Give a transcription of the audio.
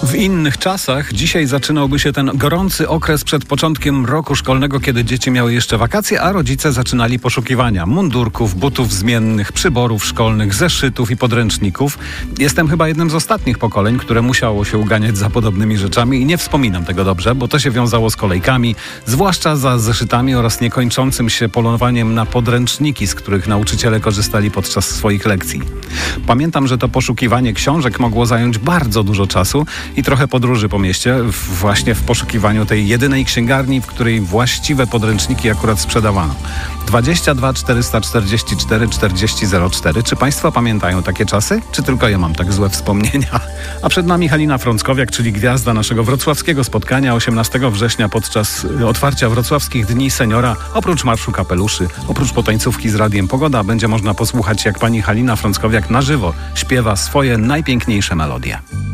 W innych czasach dzisiaj zaczynałby się ten gorący okres przed początkiem roku szkolnego, kiedy dzieci miały jeszcze wakacje, a rodzice zaczynali poszukiwania mundurków, butów zmiennych, przyborów szkolnych, zeszytów i podręczników. Jestem chyba jednym z ostatnich pokoleń, które musiało się uganiać za podobnymi rzeczami i nie wspominam tego dobrze, bo to się wiązało z kolejkami, zwłaszcza za zeszytami oraz niekończącym się polowaniem na podręczniki, z których nauczyciele korzystali podczas swoich lekcji. Pamiętam, że to poszukiwanie książek mogło zająć bardzo dużo czasu i trochę podróży po mieście, właśnie w poszukiwaniu tej jedynej księgarni, w której właściwe podręczniki akurat sprzedawano. 22 444 4004. Czy Państwo pamiętają takie czasy? Czy tylko ja mam tak złe wspomnienia? A przed nami Halina Frąckowiak, czyli gwiazda naszego wrocławskiego spotkania 18 września podczas otwarcia Wrocławskich Dni Seniora. Oprócz Marszu Kapeluszy, oprócz potańcówki z Radiem Pogoda, będzie można posłuchać, jak pani Halina Frąckowiak na żywo śpiewa swoje najpiękniejsze melodie.